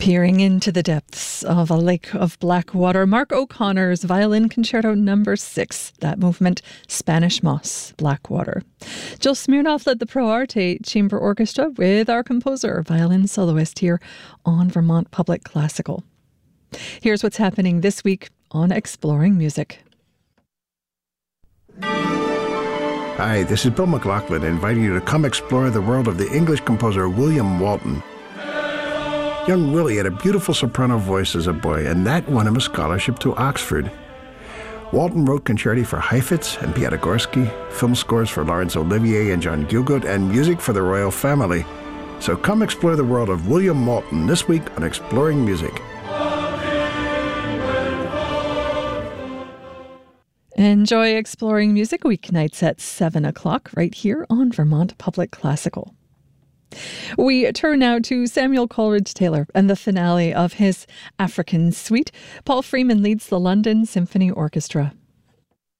Peering into the depths of a lake of black water, Mark O'Connor's Violin Concerto No. 6, that movement, Spanish Moss, Blackwater. Jill Smirnoff led the Pro Arte Chamber Orchestra with our composer, violin soloist here on Vermont Public Classical. Here's what's happening this week on Exploring Music. Hi, this is Bill McLaughlin inviting you to come explore the world of the English composer William Walton. Young Willie had a beautiful soprano voice as a boy, and that won him a scholarship to Oxford. Walton wrote concerti for Heifetz and Piatigorsky, film scores for Laurence Olivier and John Gielgud, and music for the royal family. So come explore the world of William Walton this week on Exploring Music. Enjoy Exploring Music weeknights at 7 o'clock right here on Vermont Public Classical. We turn now to Samuel Coleridge-Taylor and the finale of his African Suite. Paul Freeman leads the London Symphony Orchestra.